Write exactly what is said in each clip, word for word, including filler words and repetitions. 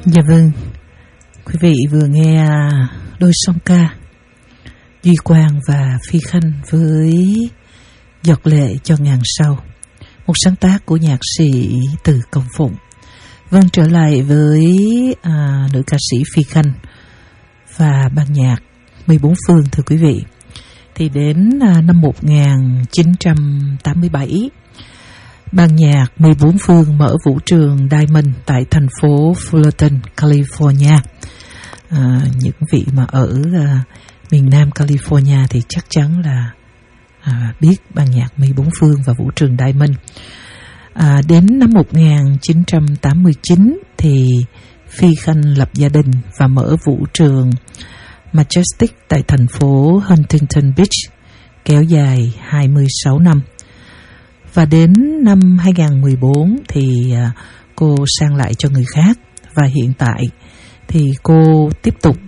Dạ vâng, quý vị vừa nghe đôi song ca Duy Quang và Phi Khanh với Giọt lệ cho ngàn sau, một sáng tác của nhạc sĩ Từ Công Phụng. Vâng, trở lại với à, nữ ca sĩ Phi Khanh và ban nhạc mười bốn Phương. Thưa quý vị, thì đến à, năm một nghìn chín trăm tám mươi bảy, ban nhạc mười bốn Phương mở vũ trường Diamond tại thành phố Fullerton, California. À, những vị mà ở à, miền Nam California thì chắc chắn là à, biết ban nhạc mười bốn Phương và vũ trường Diamond. À, đến năm một nghìn chín trăm tám mươi chín thì Phi Khanh lập gia đình và mở vũ trường Majestic tại thành phố Huntington Beach, kéo dài hai mươi sáu năm. Và đến năm hai nghìn mười bốn thì cô sang lại cho người khác, và hiện tại thì cô tiếp tục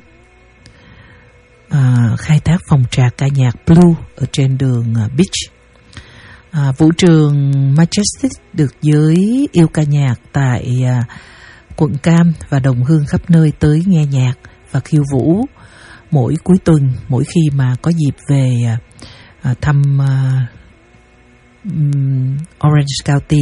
à, khai thác phòng trà ca nhạc Blue ở trên đường Beach. À, vũ trường Majestic được giới yêu ca nhạc tại à, quận Cam và đồng hương khắp nơi tới nghe nhạc và khiêu vũ mỗi cuối tuần, mỗi khi mà có dịp về à, thăm à, um, Orange County.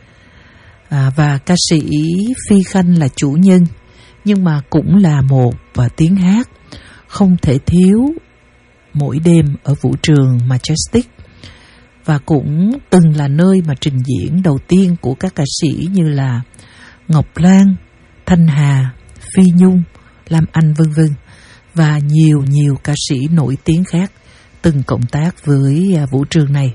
À, và ca sĩ Phi Khanh là chủ nhân, nhưng mà cũng là một và tiếng hát không thể thiếu mỗi đêm ở vũ trường Majestic, và cũng từng là nơi mà trình diễn đầu tiên của các ca sĩ như là Ngọc Lan, Thanh Hà, Phi Nhung, Lam Anh vân vân, và nhiều nhiều ca sĩ nổi tiếng khác từng cộng tác với vũ trường này.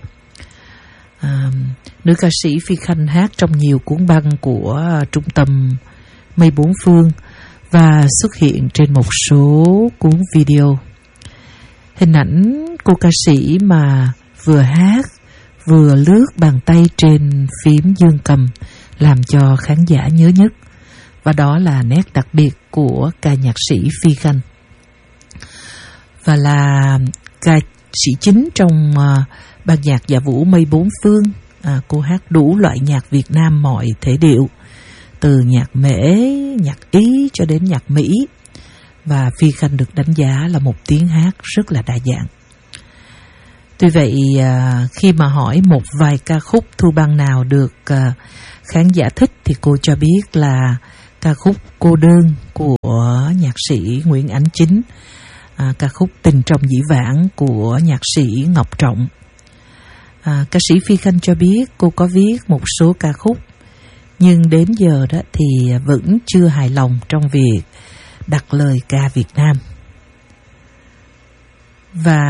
À, nữ ca sĩ Phi Khanh hát trong nhiều cuốn băng của trung tâm mười bốn Phương và xuất hiện trên một số cuốn video. Hình ảnh cô ca sĩ mà vừa hát vừa lướt bàn tay trên phím dương cầm làm cho khán giả nhớ nhất, và đó là nét đặc biệt của ca nhạc sĩ Phi Khanh, và là ca sĩ chính trong uh, ban nhạc dạ vũ mây bốn phương. À, cô hát đủ loại nhạc Việt Nam mọi thể điệu, từ nhạc Mễ, nhạc Ý cho đến nhạc Mỹ, và Phi Khanh được đánh giá là một tiếng hát rất là đa dạng. Tuy vậy, à, khi mà hỏi một vài ca khúc thu băng nào được à, khán giả thích thì cô cho biết là ca khúc Cô Đơn của nhạc sĩ Nguyễn Ánh Chính, à, ca khúc Tình Trong Dĩ Vãng của nhạc sĩ Ngọc Trọng. À, ca sĩ Phi Khanh cho biết cô có viết một số ca khúc, nhưng đến giờ đó thì vẫn chưa hài lòng trong việc đặt lời ca Việt Nam. Và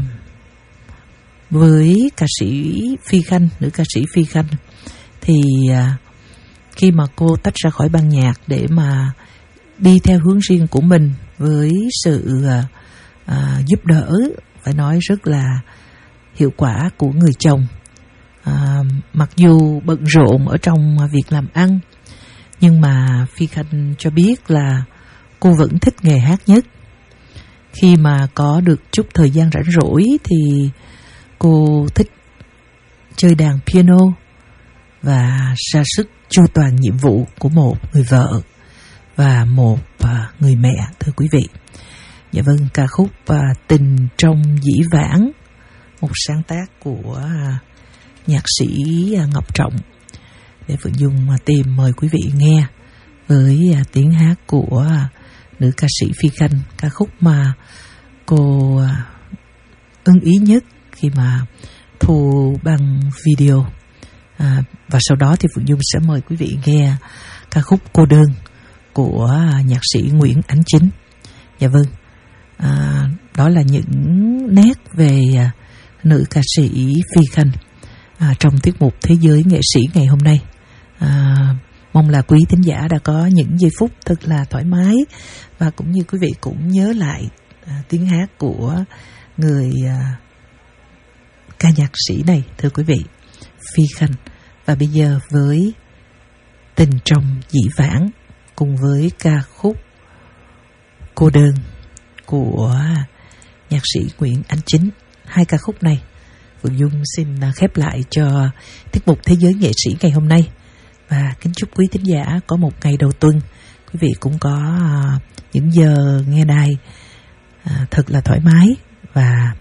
với ca sĩ Phi Khanh, nữ ca sĩ Phi Khanh, thì à, khi mà cô tách ra khỏi ban nhạc để mà đi theo hướng riêng của mình với sự à, à, giúp đỡ, phải nói rất là hiệu quả của người chồng. À, mặc dù bận rộn ở trong việc làm ăn, nhưng mà Phi Khanh cho biết là cô vẫn thích nghề hát nhất. Khi mà có được chút thời gian rảnh rỗi thì cô thích chơi đàn piano và ra sức chu toàn nhiệm vụ của một người vợ và một uh, người mẹ, thưa quý vị. Dạ vâng, ca khúc uh, Tình Trong Dĩ Vãng, một sáng tác của uh, nhạc sĩ uh, Ngọc Trọng, để Phượng Dung uh, tìm mời quý vị nghe với uh, tiếng hát của uh, nữ ca sĩ Phi Khanh, ca khúc mà cô uh, ưng ý nhất khi mà thu băng video. À, và sau đó thì Phượng Dung sẽ mời quý vị nghe ca khúc Cô Đơn của nhạc sĩ Nguyễn Ánh Chính. Dạ vâng, à, đó là những nét về à, nữ ca sĩ Phi Khanh à, trong tiết mục Thế Giới Nghệ Sĩ ngày hôm nay. À, mong là quý thính giả đã có những giây phút thật là thoải mái, và cũng như quý vị cũng nhớ lại à, tiếng hát của người à, ca nhạc sĩ này, thưa quý vị, Phi Khanh. Và bây giờ với Tình Trong Dĩ Vãng cùng với ca khúc Cô Đơn của nhạc sĩ Nguyễn Ánh Chính, hai ca khúc này Phượng Dung xin khép lại cho tiết mục Thế Giới Nghệ Sĩ ngày hôm nay, và kính chúc quý thính giả có một ngày đầu tuần quý vị cũng có à, những giờ nghe đài à, thật là thoải mái và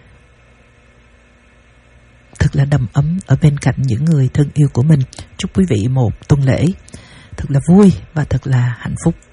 thật là đầm ấm ở bên cạnh những người thân yêu của mình. Chúc quý vị một tuần lễ thật là vui và thật là hạnh phúc.